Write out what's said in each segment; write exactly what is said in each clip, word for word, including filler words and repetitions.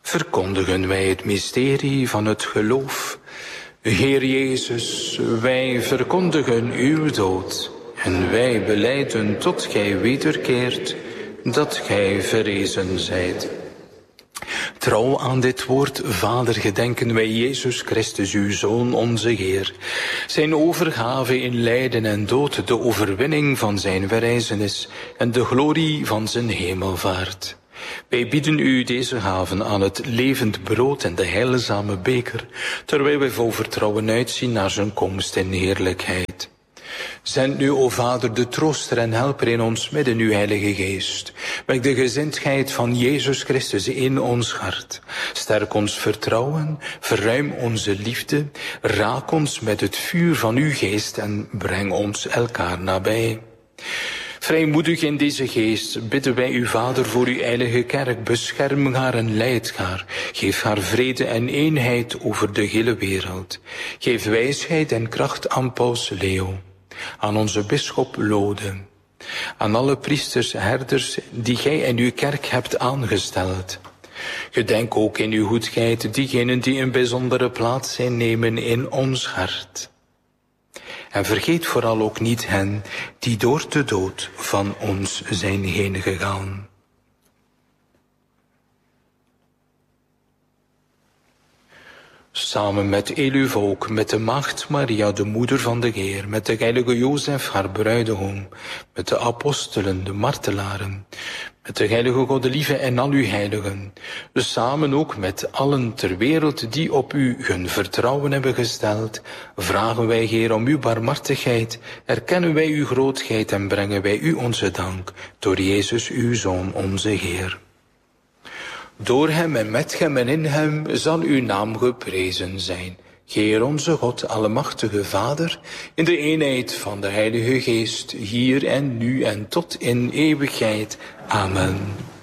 verkondigen wij het mysterie van het geloof. Heer Jezus, wij verkondigen uw dood en wij belijden tot gij wederkeert dat gij verrezen zijt. Trouw aan dit woord, Vader, gedenken wij Jezus Christus, uw Zoon, onze Heer. Zijn overgave in lijden en dood, de overwinning van zijn verrijzenis en de glorie van zijn hemelvaart. Wij bieden u deze gaven aan het levend brood en de heilzame beker, terwijl wij vol vertrouwen uitzien naar zijn komst in heerlijkheid. Zend nu, o Vader, de trooster en helper in ons midden, uw Heilige Geest. Wek de gezindheid van Jezus Christus in ons hart. Sterk ons vertrouwen, verruim onze liefde, raak ons met het vuur van uw geest en breng ons elkaar nabij. Vrijmoedig in deze geest bidden wij u, Vader, voor uw heilige kerk. Bescherm haar en leid haar. Geef haar vrede en eenheid over de hele wereld. Geef wijsheid en kracht aan Paus Leo, aan onze bisschop Lode, aan alle priesters, herders die gij in uw kerk hebt aangesteld. Gedenk ook in uw goedheid diegenen die een bijzondere plaats innemen in ons hart. En vergeet vooral ook niet hen die door de dood van ons zijn heen gegaan. Samen met heel uw volk, met de maagd Maria, de moeder van de Heer, met de heilige Jozef, haar bruidegom, met de apostelen, de martelaren, met de heilige Godelieve en al uw heiligen, dus samen ook met allen ter wereld die op u hun vertrouwen hebben gesteld, vragen wij, Heer, om uw barmhartigheid, erkennen wij uw grootheid en brengen wij u onze dank, door Jezus, uw Zoon, onze Heer. Door hem en met hem en in hem zal uw naam geprezen zijn. Heer onze God, allemachtige Vader, in de eenheid van de Heilige Geest, hier en nu en tot in eeuwigheid. Amen.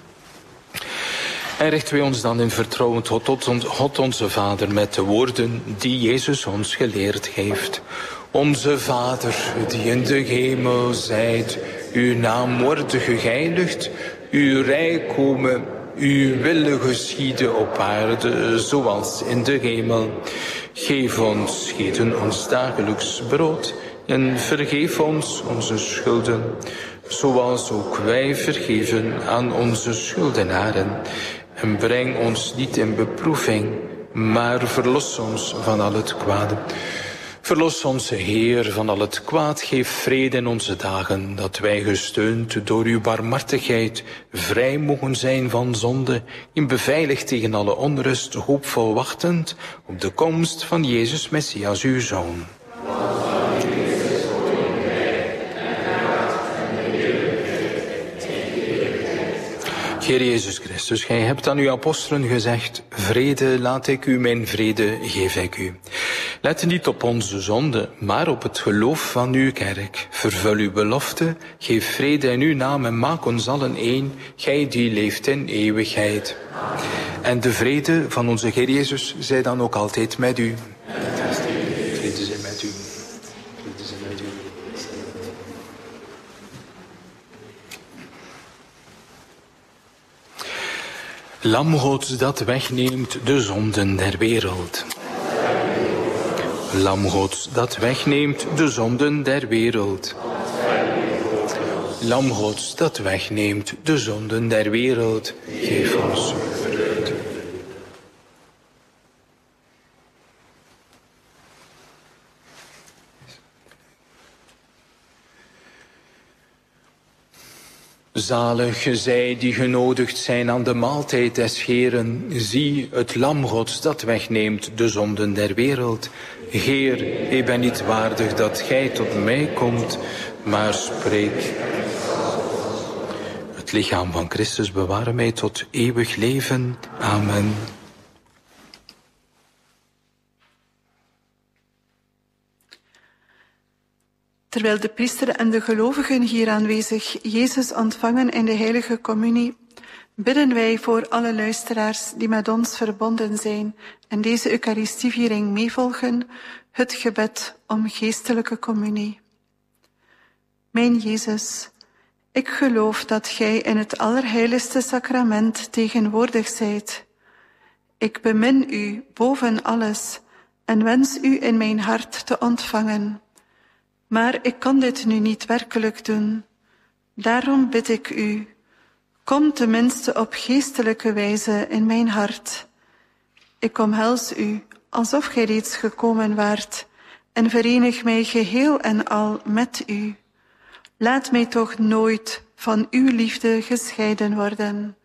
En richten wij ons dan in vertrouwen tot, tot, tot God onze Vader met de woorden die Jezus ons geleerd heeft. Onze Vader, die in de hemel zijt, uw naam worden geheiligd, uw rijk komen, uw wil geschieden op aarde zoals in de hemel. Geef ons heden ons dagelijks brood en vergeef ons onze schulden, zoals ook wij vergeven aan onze schuldenaren. En breng ons niet in beproeving, maar verlos ons van al het kwade. Verlos ons, Heer, van al het kwaad, geef vrede in onze dagen, dat wij gesteund door uw barmhartigheid vrij mogen zijn van zonde, in beveiligd tegen alle onrust, hoopvol wachtend op de komst van Jezus Messias, uw Zoon. Heer Jezus Christus, gij hebt aan uw apostelen gezegd, vrede laat ik u, mijn vrede geef ik u. Let niet op onze zonde, maar op het geloof van uw kerk. Vervul uw belofte, geef vrede in uw naam en maak ons allen één, gij die leeft in eeuwigheid. En de vrede van onze Heer Jezus zij dan ook altijd met u. Vrede zij met u. Vrede zij met u. Lam Gods dat wegneemt de zonden der wereld. Lam Gods dat wegneemt de zonden der wereld. Lam Gods dat wegneemt de zonden der wereld. Geef ons vrede. Zalig zij die genodigd zijn aan de maaltijd des Heeren. Zie het lam Gods dat wegneemt de zonden der wereld. Heer, ik ben niet waardig dat gij tot mij komt, maar spreek. Het lichaam van Christus beware mij tot eeuwig leven. Amen. Terwijl de priester en de gelovigen hier aanwezig Jezus ontvangen in de heilige communie, bidden wij voor alle luisteraars die met ons verbonden zijn en deze Eucharistieviering meevolgen, het gebed om geestelijke communie. Mijn Jezus, ik geloof dat gij in het allerheiligste sacrament tegenwoordig zijt. Ik bemin u boven alles en wens u in mijn hart te ontvangen. Maar ik kan dit nu niet werkelijk doen. Daarom bid ik u, kom tenminste op geestelijke wijze in mijn hart. Ik omhels u, alsof gij reeds gekomen waart, en verenig mij geheel en al met u. Laat mij toch nooit van uw liefde gescheiden worden.